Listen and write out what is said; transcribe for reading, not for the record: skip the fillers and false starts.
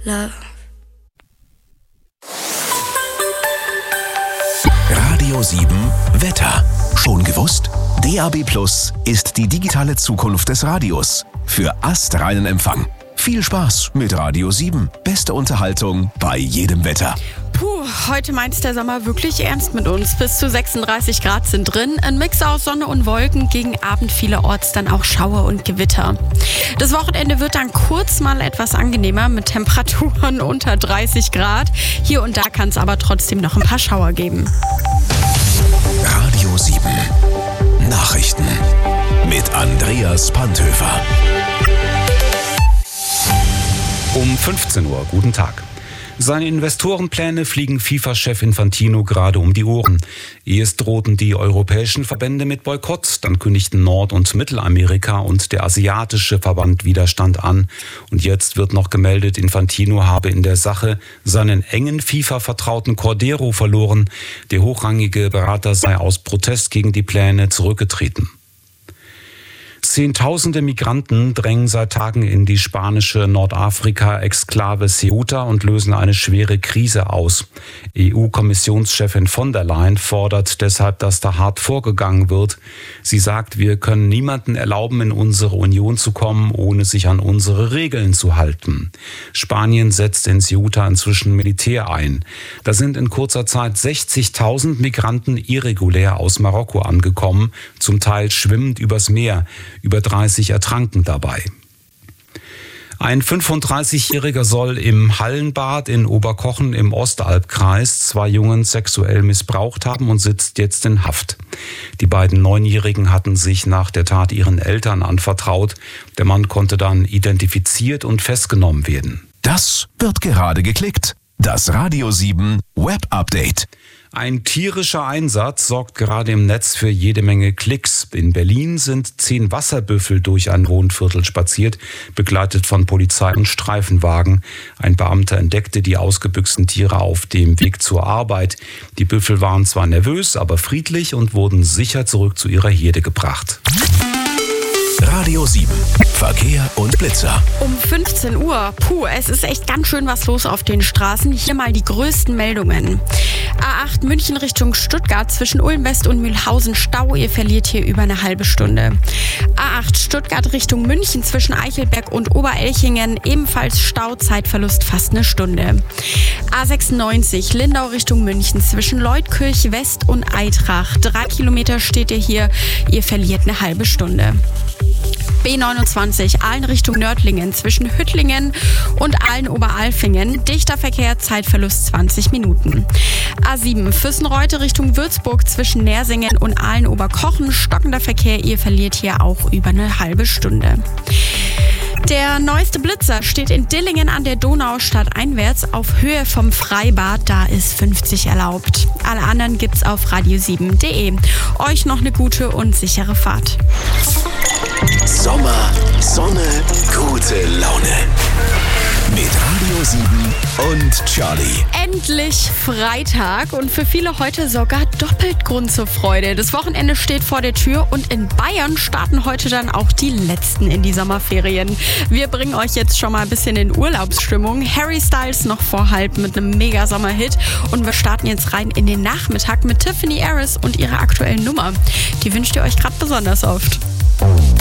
love. Radio 7 Wetter. Schon gewusst? DAB+ ist die digitale Zukunft des Radios. Für astreinen Empfang. Viel Spaß mit Radio 7. Beste Unterhaltung bei jedem Wetter. Heute meint der Sommer wirklich ernst mit uns. Bis zu 36 Grad sind drin. Ein Mix aus Sonne und Wolken. Gegen Abend vielerorts dann auch Schauer und Gewitter. Das Wochenende wird dann kurz mal etwas angenehmer mit Temperaturen unter 30 Grad. Hier und da kann es aber trotzdem noch ein paar Schauer geben. Radio 7 Nachrichten mit Andreas Panthöfer. Um 15 Uhr, guten Tag. Seine Investorenpläne fliegen FIFA-Chef Infantino gerade um die Ohren. Erst drohten die europäischen Verbände mit Boykott, dann kündigten Nord- und Mittelamerika und der asiatische Verband Widerstand an. Und jetzt wird noch gemeldet, Infantino habe in der Sache seinen engen FIFA-Vertrauten Cordero verloren. Der hochrangige Berater sei aus Protest gegen die Pläne zurückgetreten. Zehntausende Migranten drängen seit Tagen in die spanische Nordafrika-Exklave Ceuta und lösen eine schwere Krise aus. EU-Kommissionschefin von der Leyen fordert deshalb, dass da hart vorgegangen wird. Sie sagt, wir können niemanden erlauben, in unsere Union zu kommen, ohne sich an unsere Regeln zu halten. Spanien setzt in Ceuta inzwischen Militär ein. Da sind in kurzer Zeit 60.000 Migranten irregulär aus Marokko angekommen, zum Teil schwimmend übers Meer. Über 30 ertranken dabei. Ein 35-Jähriger soll im Hallenbad in Oberkochen im Ostalbkreis 2 Jungen sexuell missbraucht haben und sitzt jetzt in Haft. Die beiden 9-Jährigen hatten sich nach der Tat ihren Eltern anvertraut. Der Mann konnte dann identifiziert und festgenommen werden. Das wird gerade geklickt. Das Radio 7 Web Update. Ein tierischer Einsatz sorgt gerade im Netz für jede Menge Klicks. In Berlin sind 10 Wasserbüffel durch ein Wohnviertel spaziert, begleitet von Polizei und Streifenwagen. Ein Beamter entdeckte die ausgebüxten Tiere auf dem Weg zur Arbeit. Die Büffel waren zwar nervös, aber friedlich und wurden sicher zurück zu ihrer Herde gebracht. Radio 7 Verkehr und Blitzer. Um 15 Uhr. Es ist echt ganz schön was los auf den Straßen. Hier mal die größten Meldungen. A8 München Richtung Stuttgart zwischen Ulm West und Mühlhausen Stau. Ihr verliert hier über eine halbe Stunde. A8 Stuttgart Richtung München zwischen Eichelberg und Oberelchingen. Ebenfalls Stau, Zeitverlust fast eine Stunde. A96 Lindau Richtung München zwischen Leutkirch West und Eitrach. 3 Kilometer steht ihr hier. Ihr verliert eine halbe Stunde. B29 Aalen Richtung Nördlingen zwischen Hüttlingen und Aalen-Oberalfingen. Dichter Verkehr, Zeitverlust 20 Minuten. A7 Füssenreute Richtung Würzburg zwischen Nersingen und Aalen-Oberkochen. Stockender Verkehr, ihr verliert hier auch über eine halbe Stunde. Der neueste Blitzer steht in Dillingen an der Donau stadteinwärts auf Höhe vom Freibad. Da ist 50 erlaubt. Alle anderen gibt's auf radio7.de. Euch noch eine gute und sichere Fahrt. Sommer, Sonne, gute Laune. Mit Radio 7 und Charlie. Endlich Freitag und für viele heute sogar doppelt Grund zur Freude. Das Wochenende steht vor der Tür und in Bayern starten heute dann auch die letzten in die Sommerferien. Wir bringen euch jetzt schon mal ein bisschen in Urlaubsstimmung. Harry Styles noch vor halb mit einem Mega-Sommer-Hit und wir starten jetzt rein in den Nachmittag mit Tiffany Harris und ihrer aktuellen Nummer. Die wünscht ihr euch gerade besonders oft.